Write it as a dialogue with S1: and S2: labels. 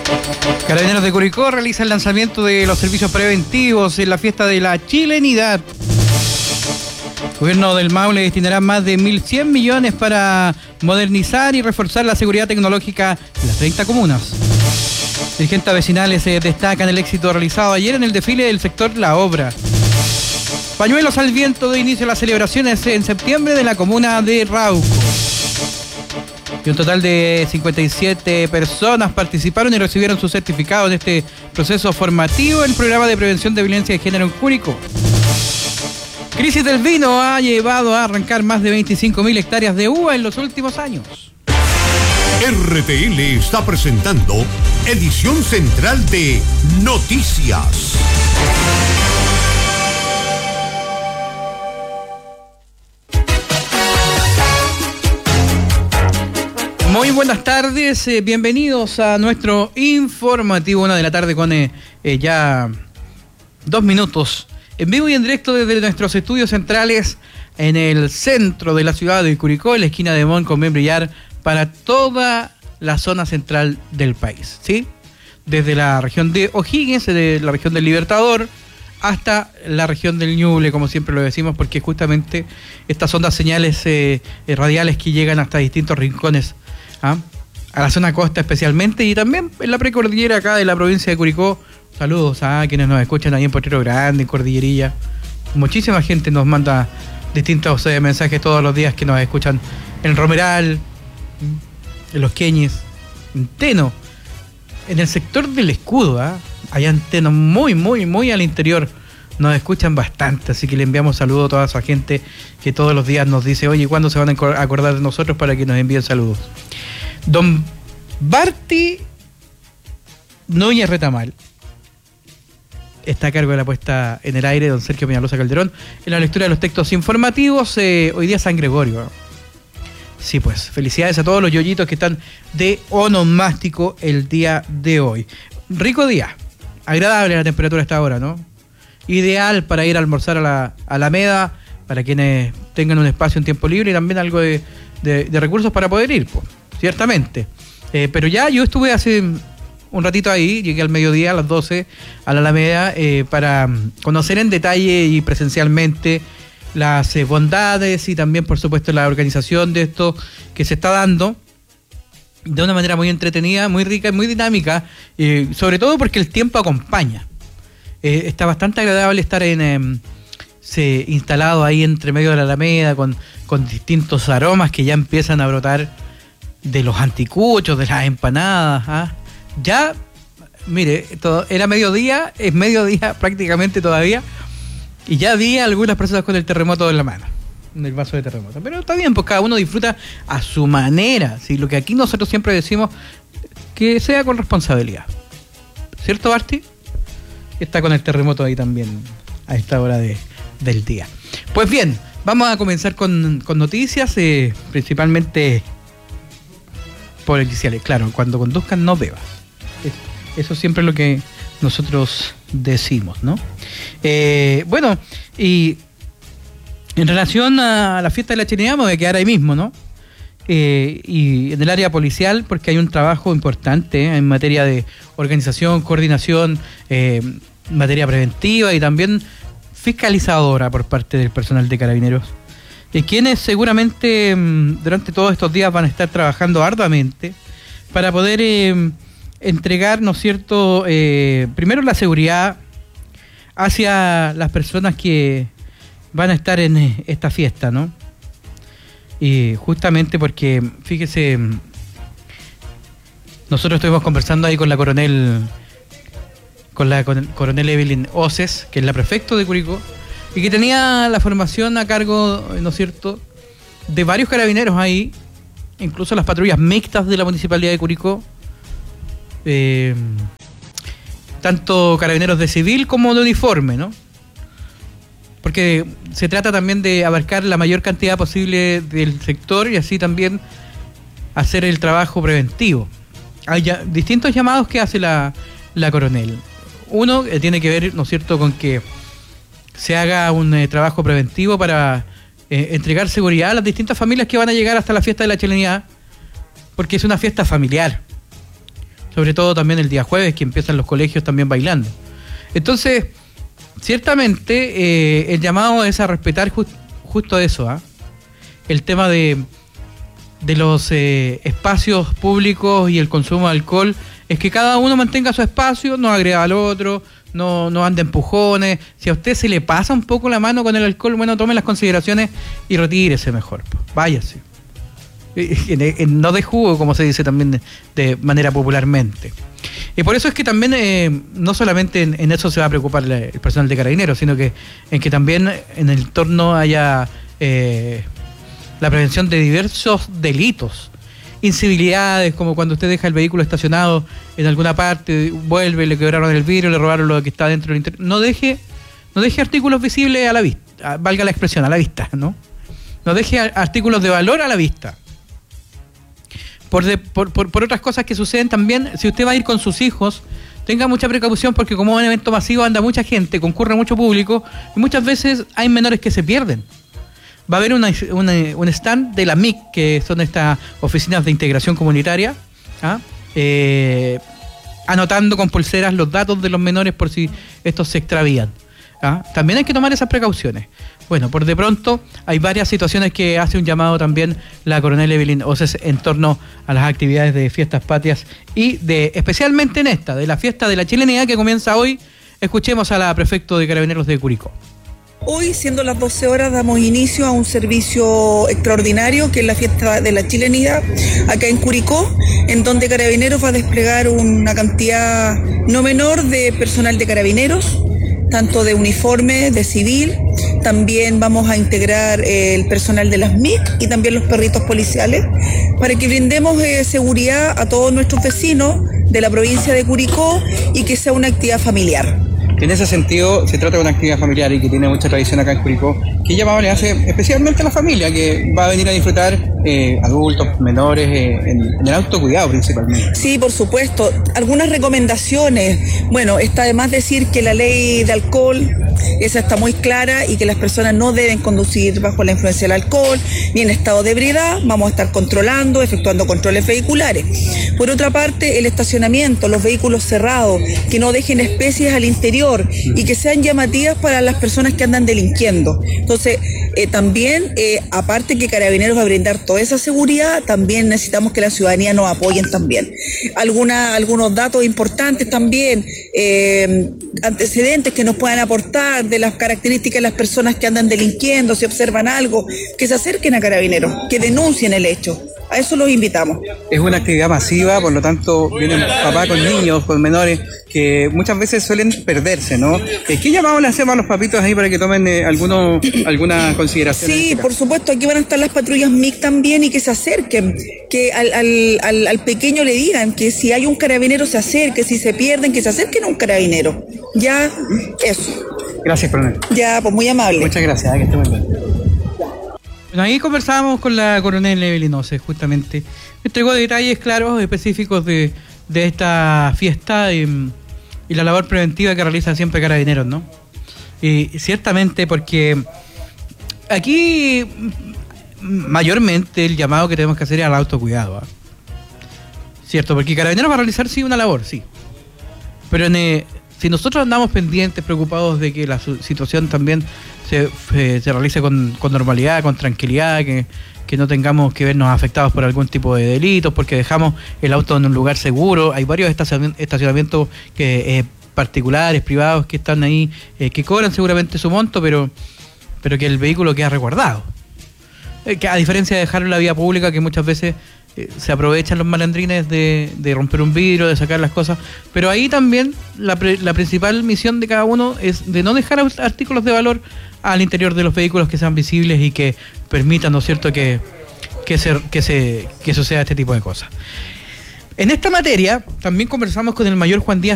S1: Carabineros de Curicó realiza el lanzamiento de los servicios preventivos en la fiesta de la chilenidad. El gobierno del Maule destinará más de 1.100 millones para modernizar y reforzar la seguridad tecnológica en las 30 comunas. Dirigentes vecinales destacan el éxito realizado ayer en el desfile del sector La Obra. Pañuelos al viento de inicio de las celebraciones en septiembre de la comuna de Rauco. Y un total de 57 personas participaron y recibieron su certificado en este proceso formativo en el programa de prevención de violencia de género en Curicó. Crisis del vino ha llevado a arrancar más de 25.000 hectáreas de uva en los últimos años.
S2: RTL está presentando edición central de Noticias.
S1: Muy buenas tardes, bienvenidos a nuestro informativo 1 de la tarde con ya 2 minutos. En vivo y en directo desde nuestros estudios centrales en el centro de la ciudad de Curicó, en la esquina de Mon con Membrillar, para toda la zona central del país, ¿sí? Desde la región de O'Higgins, de la región del Libertador, hasta la región del Ñuble, como siempre lo decimos, porque justamente estas son las señales radiales que llegan hasta distintos rincones, a la zona costa especialmente, y también en la precordillera acá de la provincia de Curicó. Saludos a quienes nos escuchan ahí en Potrero Grande, en Cordillerilla. Muchísima gente nos manda distintos mensajes todos los días que nos escuchan en Romeral, en Los Queñes, en Teno, en el sector del Escudo, allá en Teno, muy al interior, nos escuchan bastante, así que le enviamos saludos a toda esa gente que todos los días nos dice, oye, ¿cuándo se van a acordar de nosotros para que nos envíen saludos? Don Barty Núñez Retamal está a cargo de la puesta en el aire, don Sergio Peñalosa Calderón, en la lectura de los textos informativos. Hoy día San Gregorio. Sí, pues, felicidades a todos los yoyitos que están de onomástico el día de hoy. Rico día, agradable la temperatura a esta hora, ¿no? Ideal para ir a almorzar a la Alameda, para quienes tengan un espacio en tiempo libre y también algo de recursos para poder ir, pues, ciertamente. Pero ya yo estuve hace un ratito ahí, llegué al mediodía, a las 12, a la Alameda, para conocer en detalle y presencialmente las bondades y también, por supuesto, la organización de esto que se está dando de una manera muy entretenida, muy rica y muy dinámica, sobre todo porque el tiempo acompaña. Está bastante agradable estar instalado ahí entre medio de la Alameda con distintos aromas que ya empiezan a brotar de los anticuchos, de las empanadas, Ya, mire, era mediodía, es mediodía prácticamente todavía, y ya vi a algunas personas con el terremoto en la mano, en el vaso de terremoto. Pero está bien, pues cada uno disfruta a su manera, ¿sí? Lo que aquí nosotros siempre decimos, que sea con responsabilidad. ¿Cierto, Barty? Está con el terremoto ahí también a esta hora del día. Pues bien, vamos a comenzar con noticias, principalmente policiales. Claro, cuando conduzcan no bebas. Eso siempre es lo que nosotros decimos, ¿no? Bueno, y en relación a la fiesta de la chilenidad me voy a quedar ahí mismo, ¿no? Y en el área policial, porque hay un trabajo importante en materia de organización, coordinación, materia preventiva y también fiscalizadora por parte del personal de Carabineros, quienes seguramente durante todos estos días van a estar trabajando arduamente para poder entregar, ¿no es cierto?, primero la seguridad hacia las personas que van a estar en esta fiesta, ¿no? Y justamente porque, fíjese, nosotros estuvimos conversando ahí con la coronel Evelyn Oces, que es la prefecto de Curicó, y que tenía la formación a cargo, ¿no es cierto?, de varios carabineros ahí, incluso las patrullas mixtas de la Municipalidad de Curicó, tanto carabineros de civil como de uniforme, ¿no? Porque se trata también de abarcar la mayor cantidad posible del sector y así también hacer el trabajo preventivo. Hay distintos llamados que hace la coronel. Uno tiene que ver, ¿no es cierto?, con que se haga un trabajo preventivo para entregar seguridad a las distintas familias que van a llegar hasta la fiesta de la chilenidad, porque es una fiesta familiar. sobre todo también el día jueves, que empiezan los colegios también bailando. Entonces, ciertamente el llamado es a respetar justo eso, el tema de los espacios públicos y el consumo de alcohol, es que cada uno mantenga su espacio, no agrega al otro, no ande empujones. Si a usted se le pasa un poco la mano con el alcohol, bueno, tome las consideraciones y retírese mejor, váyase. No de jugo, como se dice también de manera popularmente. Y por eso es que también no solamente en eso se va a preocupar el personal de Carabineros, sino que en que también en el entorno haya la prevención de diversos delitos, incivilidades, como cuando usted deja el vehículo estacionado en alguna parte, vuelve, le quebraron el vidrio, le robaron lo que está dentro del interior. No deje artículos visibles a la vista, valga la expresión, a la vista, ¿no? No deje artículos de valor a la vista. Por otras cosas que suceden también, si usted va a ir con sus hijos, tenga mucha precaución, porque como es un evento masivo anda mucha gente, concurre mucho público, y muchas veces hay menores que se pierden. Va a haber un stand de la MIC, que son estas oficinas de integración comunitaria, anotando con pulseras los datos de los menores por si estos se extravían. También hay que tomar esas precauciones. Bueno, por de pronto hay varias situaciones que hace un llamado también la coronel Evelyn Oces en torno a las actividades de fiestas patrias y especialmente en esta, de la fiesta de la chilenidad que comienza hoy. Escuchemos a la prefecto de Carabineros de Curicó.
S3: Hoy, siendo las 12 horas, damos inicio a un servicio extraordinario que es la fiesta de la chilenidad acá en Curicó, en donde Carabineros va a desplegar una cantidad no menor de personal de Carabineros, tanto de uniforme, de civil. También vamos a integrar el personal de las MIC y también los perritos policiales para que brindemos seguridad a todos nuestros vecinos de la provincia de Curicó y que sea una actividad familiar.
S1: En ese sentido, se trata de una actividad familiar y que tiene mucha tradición acá en Curicó. ¿Qué llamado le hace especialmente a la familia que va a venir a disfrutar, adultos, menores, en el autocuidado principalmente?
S3: Sí, por supuesto. Algunas recomendaciones. Bueno, está de más decir que la ley de alcohol, esa está muy clara, y que las personas no deben conducir bajo la influencia del alcohol ni en estado de ebriedad. Vamos a estar controlando, efectuando controles vehiculares. Por otra parte, el estacionamiento, los vehículos cerrados, que no dejen especies al interior y que sean llamativas para las personas que andan delinquiendo. Entonces, también, aparte que Carabineros va a brindar toda esa seguridad, también necesitamos que la ciudadanía nos apoyen también. Algunos datos importantes también, antecedentes que nos puedan aportar de las características de las personas que andan delinquiendo, si observan algo, que se acerquen a Carabineros, que denuncien el hecho. A eso los invitamos.
S1: Es una actividad masiva, por lo tanto vienen papás con niños, con menores, que muchas veces suelen perderse, ¿no? ¿Qué llamado le hacemos a los papitos ahí para que tomen alguna consideración?
S3: Sí, por supuesto, aquí van a estar las patrullas MIC también, y que se acerquen, que al pequeño le digan que si hay un carabinero se acerque, si se pierden, que se acerquen a un carabinero. Ya, eso.
S1: Gracias, coronel.
S3: Ya, pues muy amable.
S1: Muchas gracias, que esté muy bien. Bueno, ahí conversábamos con la coronel Evelyn Oces, justamente. Entregó detalles claros, específicos de esta fiesta y la labor preventiva que realiza siempre Carabineros, ¿no? Y ciertamente, porque aquí mayormente el llamado que tenemos que hacer es al autocuidado, ¿cierto? Porque Carabineros va a realizar sí una labor, sí. Pero si nosotros andamos pendientes, preocupados de que la situación también se realice con normalidad, con tranquilidad, que no tengamos que vernos afectados por algún tipo de delitos, porque dejamos el auto en un lugar seguro. Hay varios estacionamientos particulares, privados, que están ahí, que cobran seguramente su monto, pero que el vehículo queda resguardado. Que a diferencia de dejarlo en la vía pública, que muchas veces se aprovechan los malandrines de romper un vidrio, de sacar las cosas. Pero ahí también la principal misión de cada uno es de no dejar artículos de valor al interior de los vehículos, que sean visibles y que permitan, ¿no es cierto?, que suceda este tipo de cosas. En esta materia también conversamos con el mayor Juan Díaz